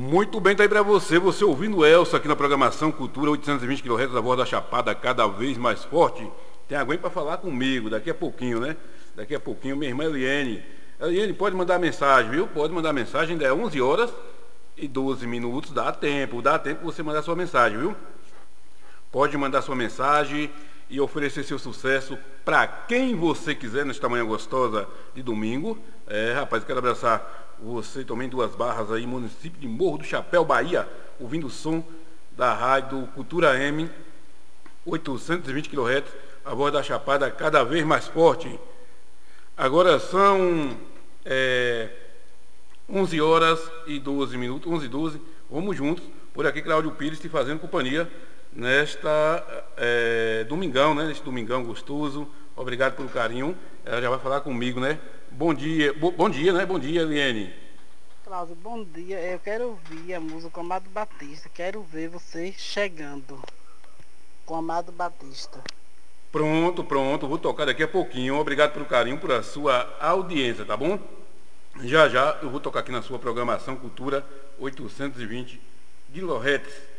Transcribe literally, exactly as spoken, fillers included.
Muito bem, tá aí para você, você ouvindo Elsa aqui na programação Cultura oitocentos e vinte quilohertz, a voz da Chapada cada vez mais forte. Tem alguém para falar comigo daqui a pouquinho, né? Daqui a pouquinho, minha irmã Eliene. Eliene, pode mandar mensagem, viu? Pode mandar mensagem, ainda é onze horas e doze minutos, dá tempo, dá tempo você mandar sua mensagem, viu? Pode mandar sua mensagem e oferecer seu sucesso para quem você quiser nesta manhã gostosa de domingo. É, rapaz, quero abraçar você também, Duas Barras aí, município de Morro do Chapéu, Bahia, ouvindo o som da rádio Cultura M, oitocentos e vinte quilohertz, a voz da Chapada cada vez mais forte. Agora são é, onze horas e doze minutos, onze e doze, vamos juntos, por aqui Cláudio Pires te fazendo companhia nesta é, domingão, né, neste domingão gostoso. Obrigado pelo carinho, ela já vai falar comigo, né? Bom dia, bo, bom dia, né? Bom dia, Eliene. Cláudio, bom dia. Eu quero ouvir a música Amado Batista. Quero ver você chegando com Amado Batista. Pronto, pronto. Vou tocar daqui a pouquinho. Obrigado pelo carinho, por a sua audiência, tá bom? Já, já eu vou tocar aqui na sua programação Cultura oitocentos e vinte quilohertz.